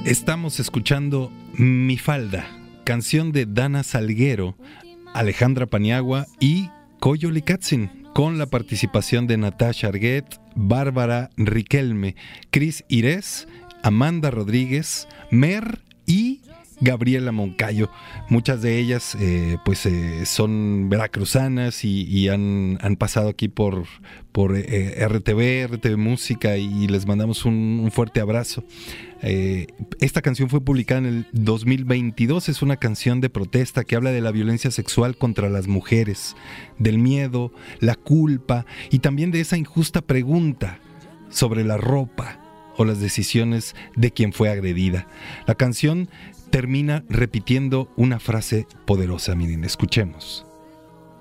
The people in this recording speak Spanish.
Estamos escuchando Mi Falda, canción de Dana Salguero, Alejandra Paniagua y Coyoli Katzin, con la participación de Natasha Arguet, Bárbara Riquelme, Cris Irés, Amanda Rodríguez, Mer y Gabriela Moncayo. Muchas de ellas son veracruzanas y han pasado aquí por RTV Música, y les mandamos un fuerte abrazo. Esta canción fue publicada en el 2022, es una canción de protesta que habla de la violencia sexual contra las mujeres, del miedo, la culpa y también de esa injusta pregunta sobre la ropa o las decisiones de quien fue agredida. La canción termina repitiendo una frase poderosa, miren, escuchemos.